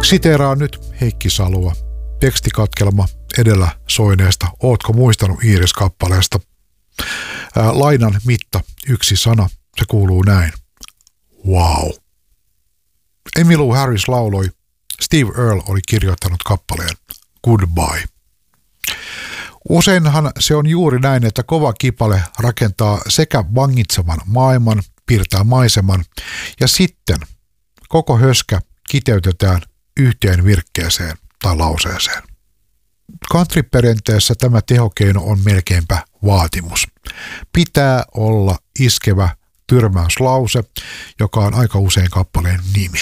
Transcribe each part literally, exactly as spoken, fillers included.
Siteeraan nyt Heikki Salua. Tekstikatkelma edellä soineesta Ootko muistanut Iiris-kappaleesta. Ää, lainan mitta, yksi sana, se kuuluu näin. Wow. Emmylou Harris lauloi, Steve Earle oli kirjoittanut kappaleen Goodbye. Useinhan se on juuri näin, että kova kipale rakentaa sekä vangitsevan maailman, piirtää maiseman ja sitten koko höskä kiteytetään yhteen virkkeeseen tai lauseeseen. Country-perinteessä tämä tehokeino on melkeinpä vaatimus. Pitää olla iskevä tyrmäyslause, joka on aika usein kappaleen nimi.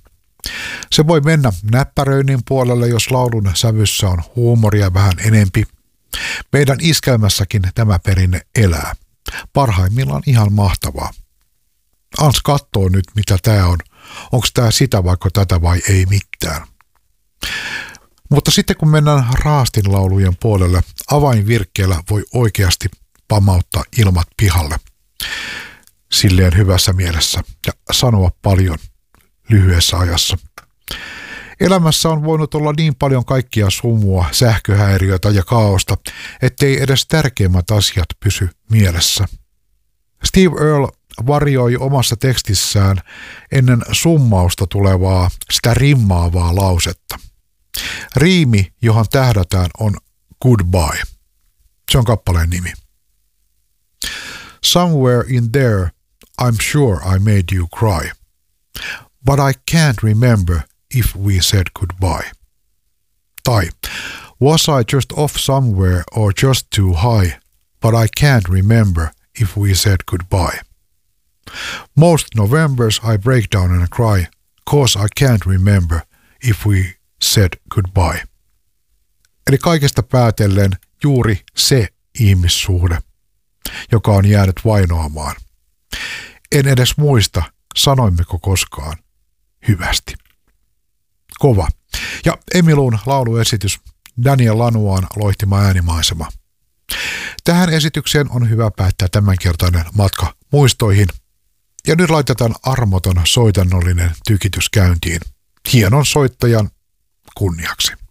Se voi mennä näppäröinnin puolelle, jos laulun sävyssä on huumoria vähän enempi. Meidän iskelmässäkin tämä perinne elää. Parhaimmillaan ihan mahtavaa. Ans kattoo nyt, mitä tää on. Onko tää sitä vaikka tätä vai ei mitään. Mutta sitten kun mennään raastinlaulujen puolelle, avainvirkkeellä voi oikeasti pamauttaa ilmat pihalle. Silleen hyvässä mielessä ja sanoa paljon lyhyessä ajassa. Elämässä on voinut olla niin paljon kaikkia sumua, sähköhäiriötä ja kaaosta, ettei edes tärkeimmät asiat pysy mielessä. Steve Earle varjoi omassa tekstissään ennen summausta tulevaa, sitä rimmaavaa lausetta. Riimi, johon tähdätään, on Goodbye. Se on kappaleen nimi. Somewhere in there, I'm sure I made you cry. But I can't remember if we said goodbye. Tai, was I just off somewhere or just too high, but I can't remember if we said goodbye. Most Novembers I break down and cry, cause I can't remember if we said goodbye. Eli kaikesta päätellen juuri se ihmissuhde, joka on jäänyt vainoamaan. En edes muista, sanoimmeko koskaan hyvästi. Kova. Ja Emmyloun lauluesitys, Daniel Lanois'n loihtima äänimaisema. Tähän esitykseen on hyvä päättää tämänkertainen matka muistoihin. Ja nyt laitetaan armoton soitannollinen tykitys käyntiin. Hienon soittajan kunniaksi.